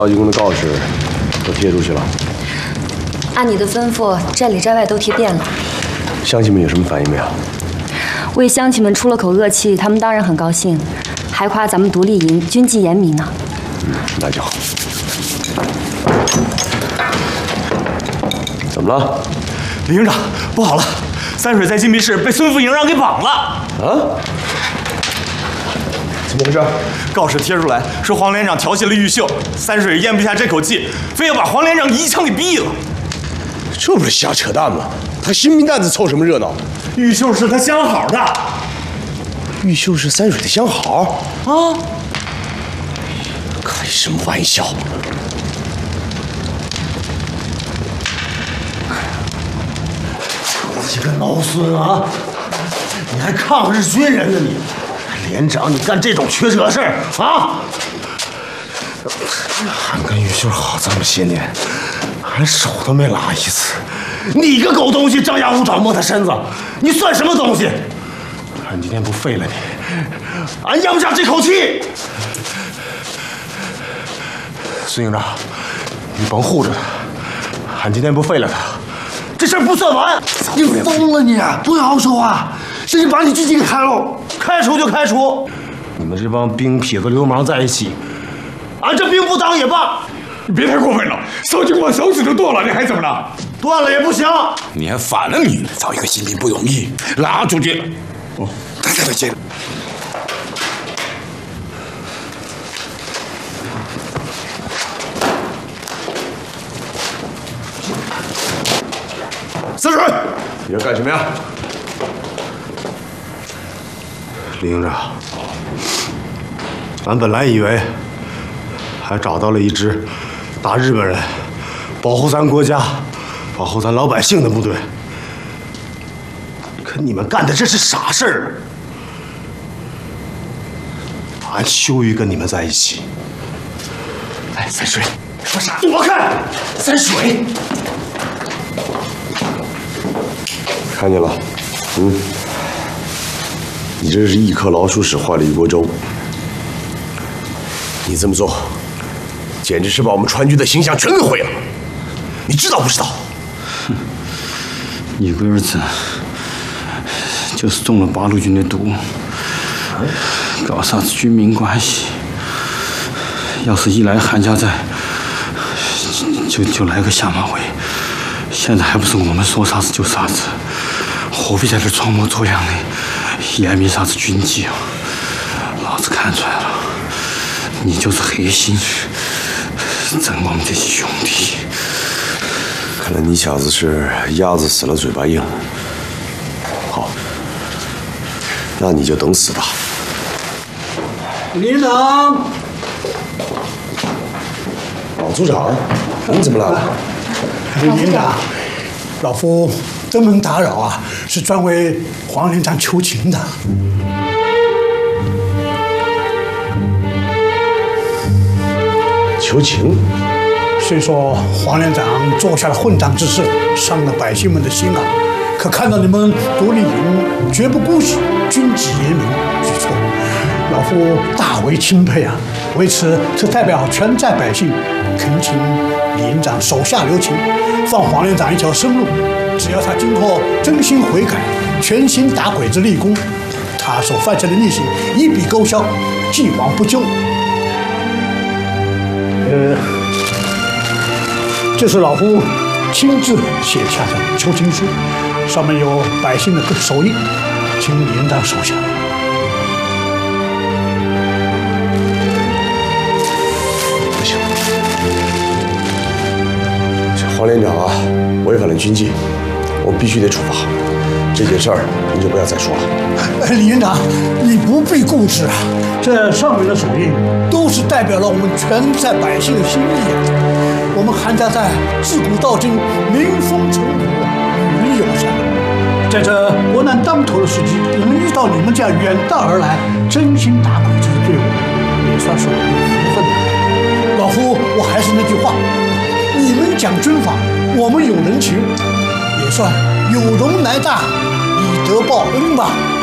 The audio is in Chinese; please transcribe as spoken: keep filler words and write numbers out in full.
高级宫的告示都贴出去了。 按你的吩咐，寨里寨外都贴遍了。 乡亲们有什么反应没有？ 为乡亲们出了口恶气，他们当然很高兴，还夸咱们独立营军纪严明呢。 嗯，那就好。怎么了？ 李营长，不好了！三水在禁闭室被孙副营长给绑了。 啊？怎么回事？ 告示贴出来说黄连长调戏了玉秀，三水咽不下这口气，非要把黄连长一枪给毙了。 这不是瞎扯淡吗？他新兵蛋子凑什么热闹？ 玉秀是他相好的。 玉秀是三水的相好啊？ 开什么玩笑！ 你个孬孙啊！你还抗日军人呢你！连长，你干这种缺德事儿啊！俺跟玉秀好这么些年，俺手都没拉一次。你个狗东西，张牙舞爪摸他身子，你算什么东西？俺今天不废了你，俺咽不下这口气。孙营长，你甭护着他，俺今天不废了他，这事儿不算完。你疯了你！不要说话，谁就把你军纪给开了，开除就开除。你们这帮兵痞子流氓在一起，俺这兵不当也罢。 你别太过分了，曹警官手指都剁了，你还怎么了？ 断了也不行。 你还反了你，找一个新兵不容易，拉出去。哦，再再再见。 三水，你要干什么呀？ 李营长，俺本来以为还找到了一支打日本人、保护咱国家、保护咱老百姓的部队，可你们干的这是啥事儿啊？俺羞于跟你们在一起。哎，三水，说啥？躲开！三水， 看见了，嗯，你这是一颗老鼠屎坏了一锅粥。你这么做，简直是把我们川军的形象全给毁了。你知道不知道？ 哼，你个儿子就是中了八路军的毒，搞啥子军民关系？要是一来韩家寨，就就来个下马威。现在还不是我们说啥子就啥子，何必在这装模作样的严明啥子军纪啊？老子看出来了，你就是黑心，整我们这些兄弟。 看来你小子是鸭子死了嘴巴硬。好，那你就等死吧。 李营长， 老组长，你怎么来了？ 李营长，老夫登门打扰啊，是专为黄连长求情的。 求情？ 虽说黄连长做下了混账之事，伤了百姓们的心啊，可看到你们独立营绝不姑息，军纪严明举措，老夫大为钦佩啊！为此，特代表全寨百姓恳请李营长手下留情，放黄连长一条生路。只要他今后真心悔改，全心打鬼子立功，他所犯下的逆行一笔勾销，既往不咎。呃，这是老夫亲自写下的求情书，上面有百姓的手印，请李营长手下。 不行，这黄连长啊，违反了军纪，我必须得处罚。这件事儿您就不要再说了。 哎，李营长，你不必固执啊，这上面的手印都是代表了我们全寨百姓的心意啊。我们韩家寨自古到今民风淳朴，与人友善，在这国难当头的时机，能遇到你们这样远道而来、真心打鬼子的队伍，也算是我们的福分了。老夫，我还是那句话，你们讲军法，我们有人情，也算有容乃大，以德报恩吧。